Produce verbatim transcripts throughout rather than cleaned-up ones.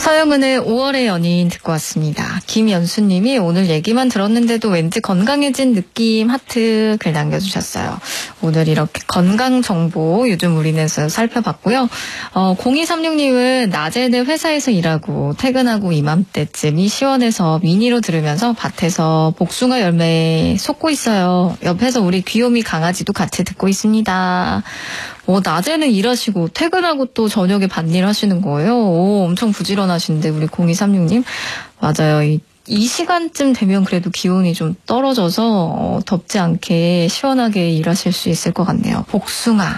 서영은의 오월의 연인 듣고 왔습니다. 김연수님이 오늘 얘기만 들었는데도 왠지 건강해진 느낌 하트 글 남겨주셨어요. 오늘 이렇게 건강 정보 요즘 우리는 살펴봤고요. 어, 공이삼육님은 낮에는 회사에서 일하고 퇴근하고 이맘때쯤이 시원해서 미니로 들으면서 밭에서 복숭아 열매 쏟고 있어요. 옆에서 우리 귀요미 강아지도 같이 듣고 있습니다. 어, 낮에는 일하시고 퇴근하고 또 저녁에 밭일 하시는 거예요. 오, 엄청 부지런하신데 우리 공이삼육님. 맞아요. 이, 이 시간쯤 되면 그래도 기온이 좀 떨어져서 어, 덥지 않게 시원하게 일하실 수 있을 것 같네요. 복숭아.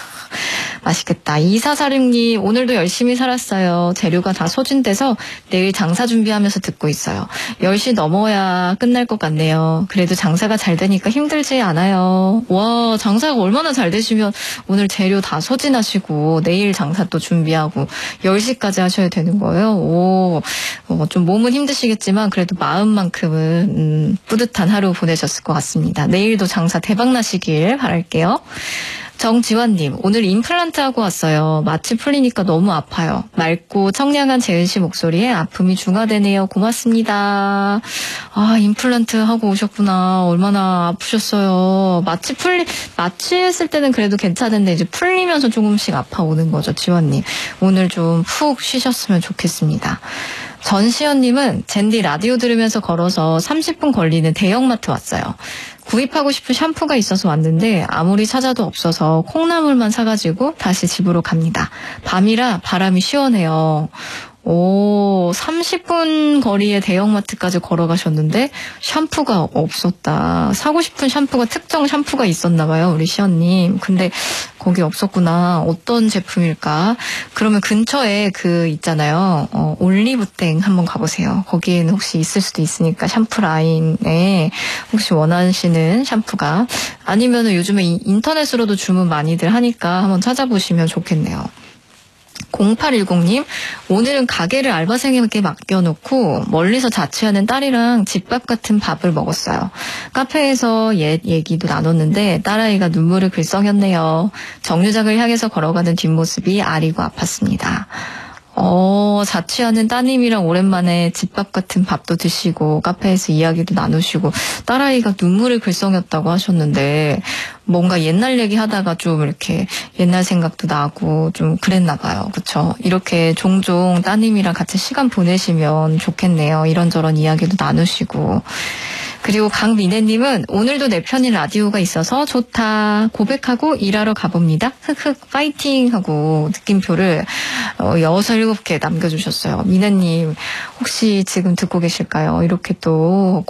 맛있겠다. 이사사육님 오늘도 열심히 살았어요. 재료가 다 소진돼서 내일 장사 준비하면서 듣고 있어요. 열 시 넘어야 끝날 것 같네요. 그래도 장사가 잘 되니까 힘들지 않아요. 와, 장사가 얼마나 잘 되시면 오늘 재료 다 소진하시고 내일 장사 또 준비하고 열 시까지 하셔야 되는 거예요. 오, 어, 좀 몸은 힘드시겠지만 그래도 마음만큼은 음, 뿌듯한 하루 보내셨을 것 같습니다. 내일도 장사 대박 나시길 바랄게요. 정지환님, 오늘 임플란트 하고 왔어요. 마취 풀리니까 너무 아파요. 맑고 청량한 재은 씨 목소리에 아픔이 중화되네요. 고맙습니다. 아, 임플란트 하고 오셨구나. 얼마나 아프셨어요. 마취 풀리, 마취했을 때는 그래도 괜찮은데 이제 풀리면서 조금씩 아파오는 거죠, 지환님. 오늘 좀 푹 쉬셨으면 좋겠습니다. 전시현님은 젠디 라디오 들으면서 걸어서 삼십 분 걸리는 대형마트 왔어요. 구입하고 싶은 샴푸가 있어서 왔는데 아무리 찾아도 없어서 콩나물만 사가지고 다시 집으로 갑니다. 밤이라 바람이 시원해요. 오, 삼십 분 거리에 대형마트까지 걸어가셨는데 샴푸가 없었다. 사고 싶은 샴푸가 특정 샴푸가 있었나 봐요, 우리 시연님. 근데 거기 없었구나. 어떤 제품일까? 그러면 근처에 그 있잖아요. 어, 올리브땡 한번 가보세요. 거기에는 혹시 있을 수도 있으니까 샴푸 라인에 혹시 원하시는 샴푸가 아니면은 요즘에 인터넷으로도 주문 많이들 하니까 한번 찾아보시면 좋겠네요. 공팔일공님, 오늘은 가게를 알바생에게 맡겨놓고 멀리서 자취하는 딸이랑 집밥 같은 밥을 먹었어요. 카페에서 옛 얘기도 나눴는데 딸아이가 눈물을 글썽였네요. 정류장을 향해서 걸어가는 뒷모습이 아리고 아팠습니다. 어, 자취하는 따님이랑 오랜만에 집밥 같은 밥도 드시고 카페에서 이야기도 나누시고 딸아이가 눈물을 글썽였다고 하셨는데 뭔가 옛날 얘기하다가 좀 이렇게 옛날 생각도 나고 좀 그랬나 봐요. 그렇죠? 이렇게 종종 따님이랑 같이 시간 보내시면 좋겠네요. 이런저런 이야기도 나누시고. 그리고 강민혜님은 오늘도 내 편인 라디오가 있어서 좋다. 고백하고 일하러 가봅니다. 흑흑 파이팅 하고 느낌표를 어, 여섯 일곱 개 남겨주셨어요. 민혜님 혹시 지금 듣고 계실까요? 이렇게 또